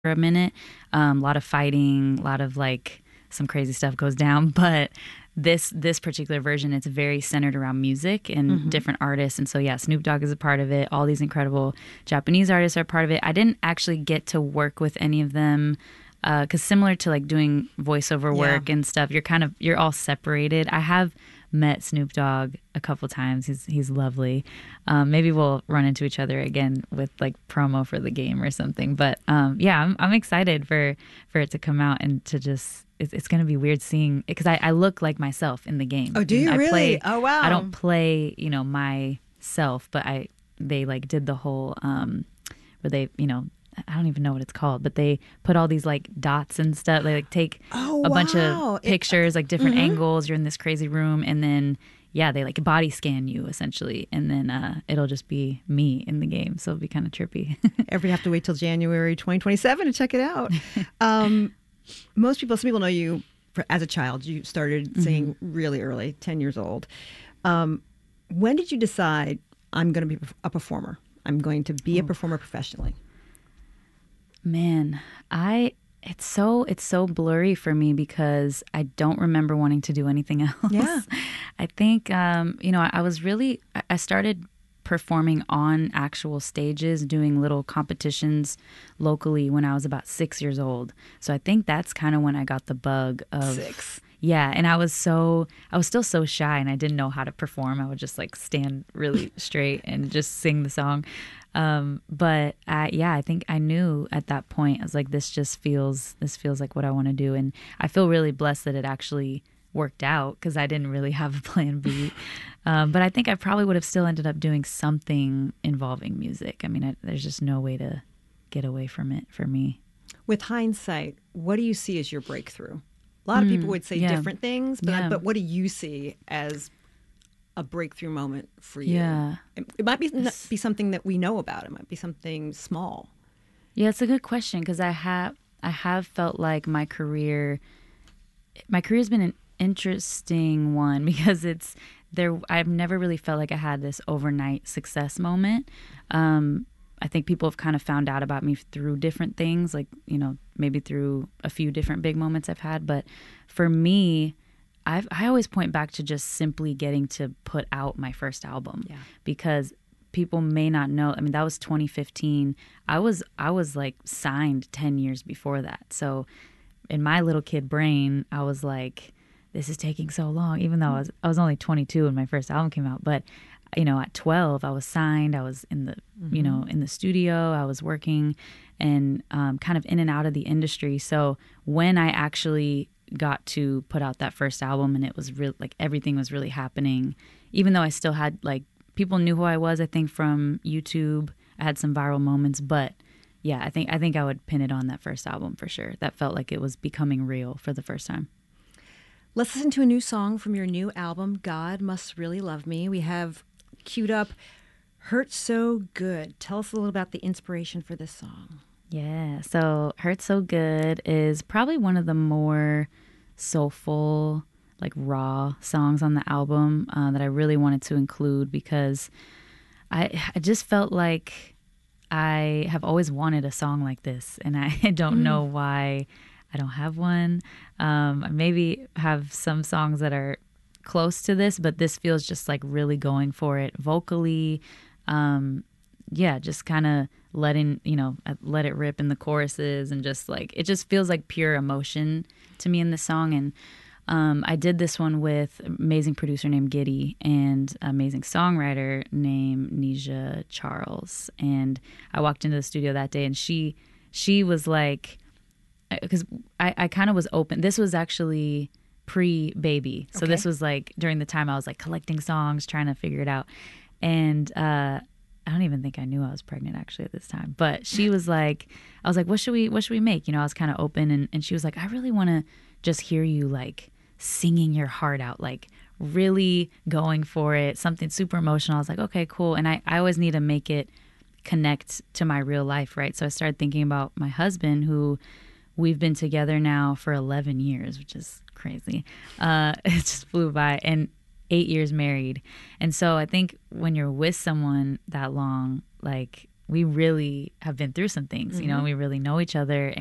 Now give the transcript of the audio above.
a minute. A lot of fighting, a lot of like some crazy stuff goes down, but this particular version, it's very centered around music and different artists. And so yeah, Snoop Dogg is a part of it. All these incredible Japanese artists are a part of it. I didn't actually get to work with any of them because similar to like doing voiceover work and stuff, you're all separated. I have met Snoop Dogg a couple times. He's lovely. Maybe we'll run into each other again with like promo for the game or something. But yeah, I'm excited for it to come out and to just. It's going to be weird seeing because I look like myself in the game. Oh, do you really? Oh, wow. I don't play myself, but they like did the whole where they I don't even know what it's called, but they put all these like dots and stuff. They like take a bunch of pictures, like different angles. You're in this crazy room, and then they like body scan you essentially, and then it'll just be me in the game. So it'll be kind of trippy. Everybody have to wait till January 2027 to check it out. Some people know you as a child. You started singing really early, 10 years old. When did you decide I'm going to be a performer? I'm going to be a performer professionally. Man, it's so blurry for me because I don't remember wanting to do anything else. Yeah. I think I started performing on actual stages, doing little competitions locally when I was about 6 years old. So I think that's kind of when I got the bug of 6. Yeah, and I was still so shy and I didn't know how to perform. I would just like stand really straight and just sing the song. But I think I knew at that point, I was like, this feels like what I want to do. And I feel really blessed that it actually worked out because I didn't really have a plan B. But I think I probably would have still ended up doing something involving music. I mean, there's just no way to get away from it for me. With hindsight, what do you see as your breakthrough? A lot of people would say different things, but what do you see as a breakthrough moment for you? Yeah. It might be something that we know about. It might be something small. Yeah, it's a good question because I have felt like my career's been an interesting one because I've never really felt like I had this overnight success moment. I think people have kind of found out about me through different things, like, maybe through a few different big moments I've had. But for me, I always point back to just simply getting to put out my first album because people may not know. I mean, that was 2015. I was like signed 10 years before that. So in my little kid brain, I was like, this is taking so long, even though I was only 22 when my first album came out. But at 12, I was signed. I was in the, in the studio. I was working and kind of in and out of the industry. So when I actually got to put out that first album and it was real, like everything was really happening, even though I still had like people knew who I was, I think from YouTube, I had some viral moments, but yeah, I think I would pin it on that first album for sure. That felt like it was becoming real for the first time. Let's listen to a new song from your new album, God Must Really Love Me. We have queued up Hurt So Good. Tell us a little about the inspiration for this song. Yeah, so Hurt So Good is probably one of the more soulful, like raw songs on the album that I really wanted to include because I just felt like I have always wanted a song like this, and I don't know why I don't have one. I maybe have some songs that are close to this, but this feels just like really going for it vocally. Just kind of let it rip in the choruses and just like, it just feels like pure emotion to me in the song. And I did this one with an amazing producer named Giddy and amazing songwriter named Nisha Charles. And I walked into the studio that day and she was like, because I kind of was open. This was actually pre-baby. So this was like during the time I was like collecting songs, trying to figure it out. And I don't even think I knew I was pregnant actually at this time. But she was like, I was like, what should we make? I was kind of open and she was like, I really want to just hear you like singing your heart out, like really going for it, something super emotional. I was like, okay, cool. And I always need to make it connect to my real life, right? So I started thinking about my husband, who we've been together now for 11 years, which is crazy. It just flew by, and 8 years married. And so I think when you're with someone that long, like we really have been through some things, you know, and we really know each other.